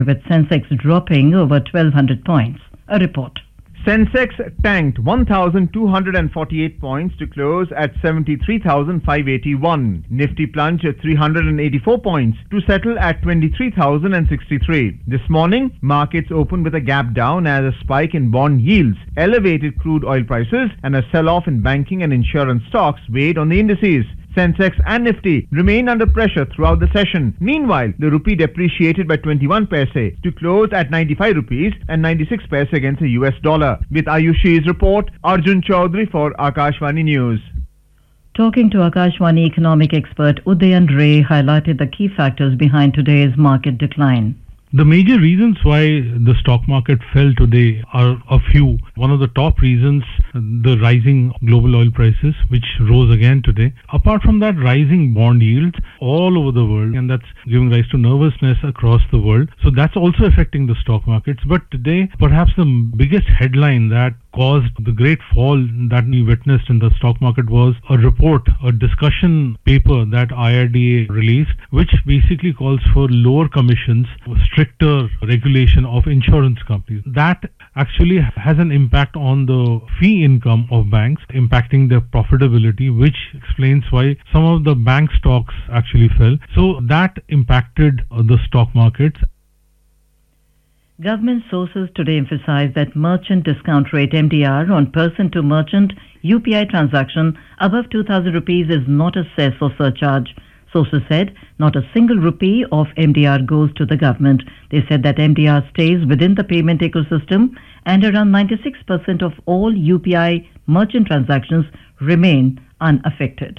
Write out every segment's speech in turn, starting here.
with Sensex dropping over 1,200 points. A report. Sensex tanked 1,248 points to close at 73,581. Nifty plunged 384 points to settle at 23,063. This morning, markets opened with a gap down as a spike in bond yields, elevated crude oil prices, and a sell-off in banking and insurance stocks weighed on the indices. Sensex and Nifty remained under pressure throughout the session. Meanwhile, the rupee depreciated by 21 paise to close at 95 rupees and 96 paise against the US dollar. With Ayushi's report, Arjun Chaudhary for Akashvani News. Talking to Akashvani economic expert Udayan Ray highlighted the key factors behind today's market decline. The major reasons why the stock market fell today are a few. One of the top reasons, the rising global oil prices, which rose again today. Apart from that, rising bond yields all over the world, and that's giving rise to nervousness across the world. So that's also affecting the stock markets. But today, perhaps the biggest headline that caused the great fall that we witnessed in the stock market was a report, a discussion paper that IRDA released, which basically calls for lower commissions, stricter regulation of insurance companies. That actually has an impact on the fee income of banks, impacting their profitability, which explains why some of the bank stocks actually fell. So that impacted the stock markets. Government sources today emphasized that merchant discount rate MDR on person-to-merchant UPI transaction above 2,000 rupees is not a cess or surcharge. Sources said not a single rupee of MDR goes to the government. They said that MDR stays within the payment ecosystem and around 96% of all UPI merchant transactions remain unaffected.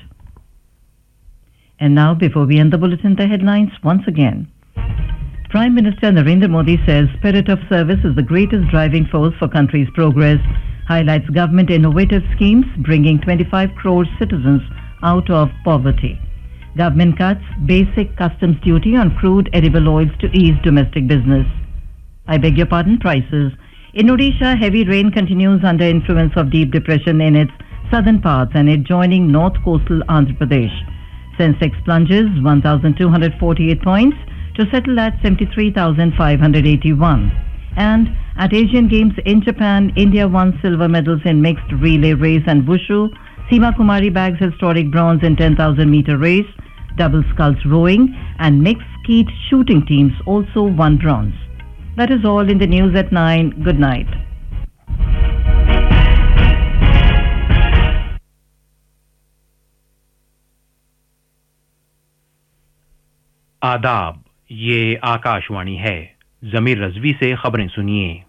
And now, before we end the bulletin, the headlines once again. Prime Minister Narendra Modi says spirit of service is the greatest driving force for country's progress. Highlights government innovative schemes bringing 25 crore citizens out of poverty. Government cuts basic customs duty on crude edible oils to ease domestic business. Prices. In Odisha, heavy rain continues under influence of deep depression in its southern parts and adjoining north coastal Andhra Pradesh. Sensex plunges 1,248 points to settle at 73,581. And at Asian Games in Japan, India won silver medals in mixed relay race and wushu. Seema Kumari bags historic bronze in 10,000 meter race. Double sculls rowing and mixed skeet shooting teams also won bronze. That is all in the news at 9. Good night. आदाब, ये आकाशवाणी है। जमीर रजवी से खबरें सुनिए।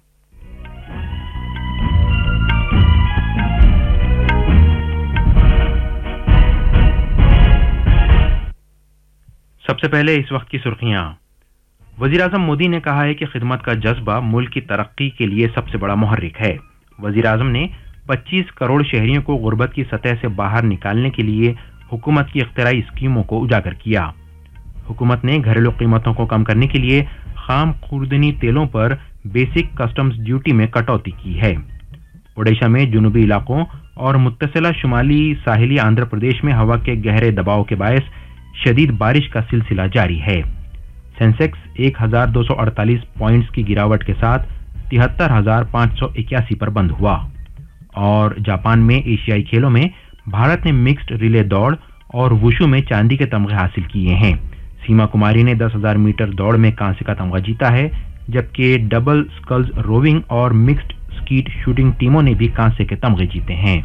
सबसे पहले इस वक्त की सुर्खियां। वज़ीर-ए-आज़म मोदी ने कहा है कि खिदमत का जज्बा मुल्क की तरक्की के लिए सबसे बड़ा मुहर्रिक है। वज़ीर-ए-आज़म ने 25 करोड़ शहरियों को गुर्बत की सतह से बाहर निकालने के लिए हुकूमत की इख्तिराई स्कीमों को उजागर किया। हुकूमत ने घरेलू कीमतों को कम करने के लिए खाम खुर्दनी तेलों पर बेसिक कस्टम्स ड्यूटी में कटौती की है। ओडिशा में जुनूबी इलाकों और मुत्तसिला शुमाली साहिली आंध्र प्रदेश में हवा के गहरे दबाव के बायस शदीद बारिश का सिलसिला जारी है। सेंसेक्स 1,248 पॉइंट्स की गिरावट के साथ 73,581 पर बंद हुआ। और जापान में एशियाई खेलों में भारत ने मिक्स्ड रिले दौड़ और वुशु में चांदी के तमगे हासिल किए हैं। सीमा कुमारी ने 10,000 मीटर दौड़ में कांस्य का तमगा जीता है, जबकि डबल स्कल्स रोविंग और मिक्स्ड स्कीट शूटिंग टीमों ने भी कांस्य के तमगे जीते हैं।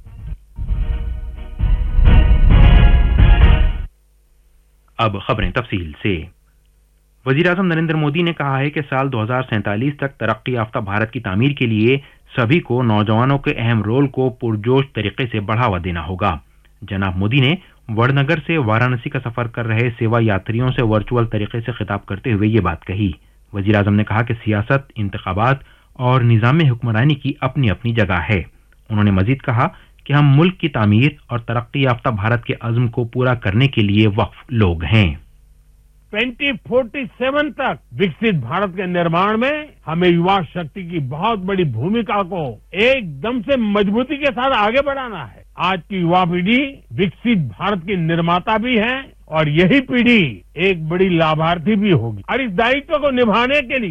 अब खबरें तफसील से। वज़ीर-ए-आज़म नरेंद्र मोदी ने कहा है कि साल 2047 तक तरक्की याफ्ता भारत की तामीर के लिए सभी को नौजवानों के अहम रोल को पुरजोश तरीके से बढ़ावा देना होगा। जनाब मोदी ने वडनगर से वाराणसी का सफर कर रहे सेवा यात्रियों से वर्चुअल तरीके से खिताब करते हुए ये बात कही। वज़ीर-ए-आज़म ने कहा कि सियासत, इंतखाबात और निज़ाम हुक्मरानी की अपनी अपनी जगह है। उन्होंने मजीद कहा कि हम मुल्क की तामीर और तरक्की याफ्ता भारत के अज़्म को पूरा करने के लिए वक्फ लोग हैं। 2047 तक विकसित भारत के निर्माण में हमें युवा शक्ति की बहुत बड़ी भूमिका को एकदम से मजबूती के साथ आगे बढ़ाना है। आज की युवा पीढ़ी विकसित भारत की निर्माता भी है اور یہی پیڑھی ایک بڑی लाभार्थी بھی होगी और इस दायित्व को निभाने के लिए